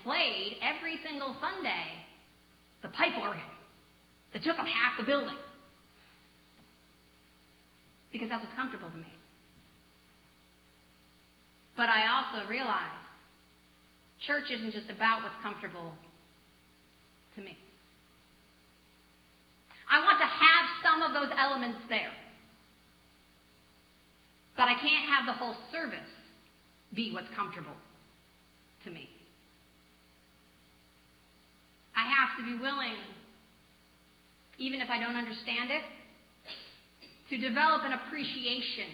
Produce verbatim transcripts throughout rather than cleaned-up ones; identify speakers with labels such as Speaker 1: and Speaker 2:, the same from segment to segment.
Speaker 1: played every single Sunday the pipe organ that took up half the building. Because that's what's comfortable to me. But I also realize church isn't just about what's comfortable to me. I want to have some of those elements there. But I can't have the whole service be what's comfortable to me. I have to be willing, even if I don't understand it, to develop an appreciation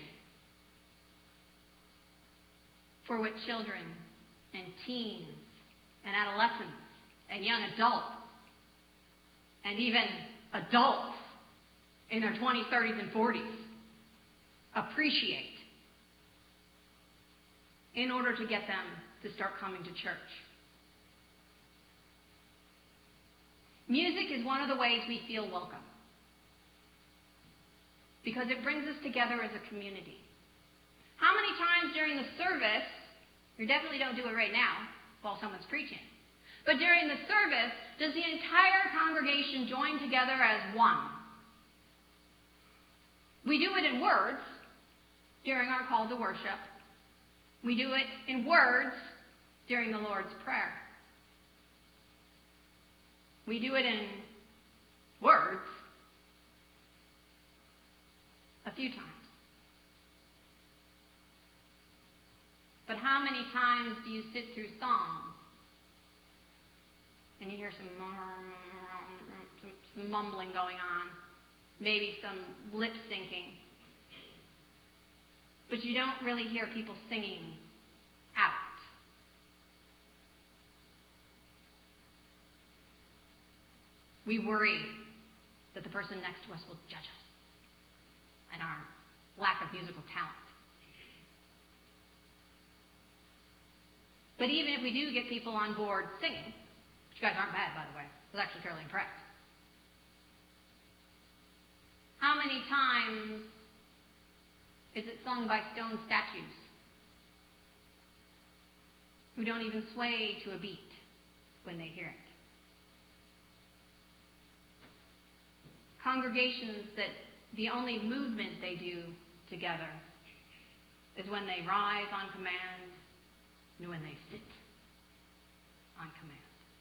Speaker 1: for what children and teens and adolescents and young adults and even adults in their twenties, thirties, and forties appreciate in order to get them to start coming to church. Music is one of the ways we feel welcome because it brings us together as a community. How many times during the service, you definitely don't do it right now while someone's preaching, but during the service, does the entire congregation join together as one? We do it in words during our call to worship. We do it in words during the Lord's Prayer. We do it in words a few times. But how many times do you sit through songs and you hear some, some, some mumbling going on, maybe some lip syncing, but you don't really hear people singing out? We worry that the person next to us will judge us and our lack of musical talent. But even if we do get people on board singing, which you guys aren't bad, by the way, I was actually fairly impressed. How many times is it sung by stone statues who don't even sway to a beat when they hear it? Congregations that the only movement they do together is when they rise on command and when they sit on command.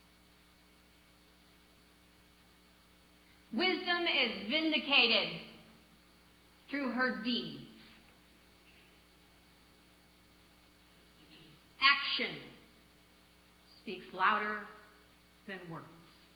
Speaker 1: Wisdom is vindicated through her deeds. Action speaks louder than words.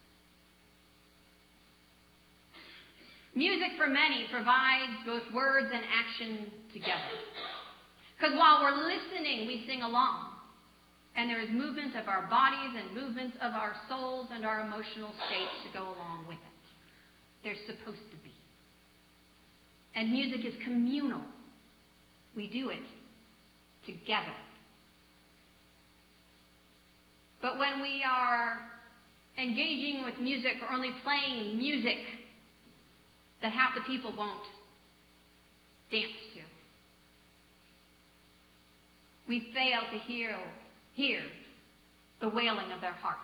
Speaker 1: Music for many provides both words and action together. Because while we're listening, we sing along. And there is movement of our bodies and movements of our souls and our emotional states to go along with it. There's supposed to be. And music is communal. We do it together. But when we are engaging with music or only playing music that half the people won't dance to, we fail to hear, hear the wailing of their hearts.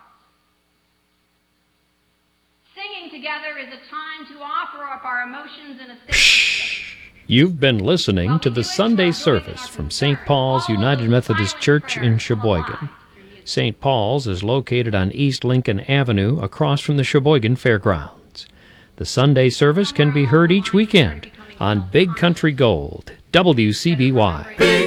Speaker 1: Singing together is a time to offer up our emotions in a sacred space.
Speaker 2: You've been listening to the Sunday service from Saint Paul's United Methodist Church in Sheboygan. Saint Paul's is located on East Lincoln Avenue across from the Sheboygan Fairgrounds. The Sunday service can be heard each weekend on Big Country Gold, W C B Y.